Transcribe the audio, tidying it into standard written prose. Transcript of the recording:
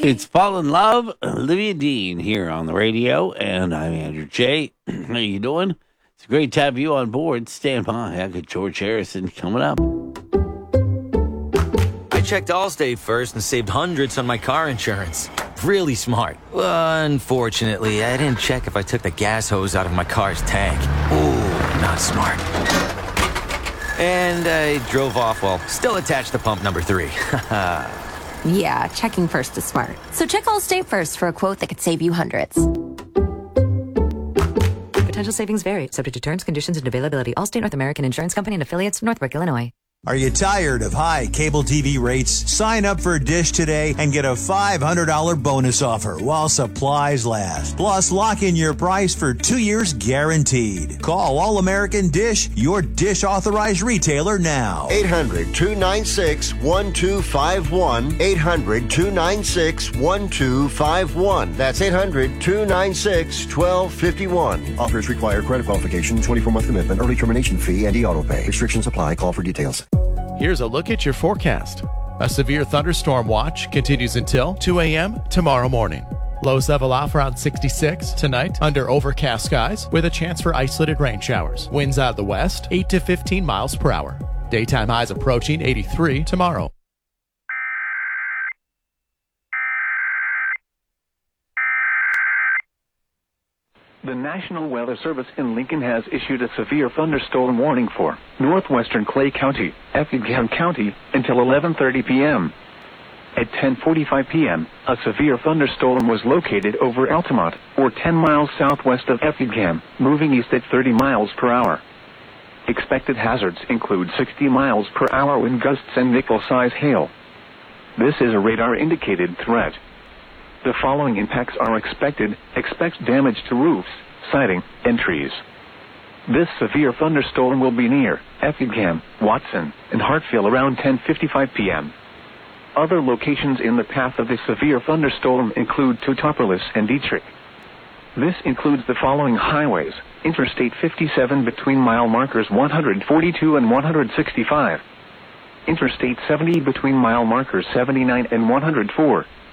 It's Fall in Love, Olivia Dean here on the radio, and I'm Andrew J. How you doing? It's great to have you on board. Stand by. I got George Harrison coming up. I checked Allstate first and saved hundreds on my car insurance. Really smart. Unfortunately, I didn't check if I took the gas hose out of my car's tank. Ooh, not smart. And I drove off while still attached to pump number 3. Yeah, checking first is smart. So check Allstate first for a quote that could save you hundreds. Potential savings vary, subject to terms, conditions, and availability. Allstate North American Insurance Company and affiliates, Northbrook, Illinois. Are you tired of high cable TV rates? Sign up for Dish today and get a $500 bonus offer while supplies last. Plus, lock in your price for 2 years guaranteed. Call All American Dish, your Dish authorized retailer now. 800-296-1251. 800-296-1251. That's 800-296-1251. Offers require credit qualification, 24-month commitment, early termination fee, and auto pay. Restrictions apply. Call for details. Here's a look at your forecast. A severe thunderstorm watch continues until 2 a.m. tomorrow morning. Lows level off around 66 tonight under overcast skies with a chance for isolated rain showers. Winds out of the west 8 to 15 miles per hour. Daytime highs approaching 83 tomorrow. The National Weather Service in Lincoln has issued a severe thunderstorm warning for northwestern Clay County, Effingham County, until 11:30 p.m. At 10:45 p.m., a severe thunderstorm was located over Altamont, or 10 miles southwest of Effingham, moving east at 30 miles per hour. Expected hazards include 60 miles per hour wind gusts and nickel-size hail. This is a radar-indicated threat. The following impacts are expected. Expect damage to roofs, siding, and trees. This severe thunderstorm will be near Effingham, Watson, and Hartville around 10:55 p.m. Other locations in the path of this severe thunderstorm include Teutopolis and Dietrich. This includes the following highways: Interstate 57 between mile markers 142 and 165. Interstate 70 between mile markers 79 and 104.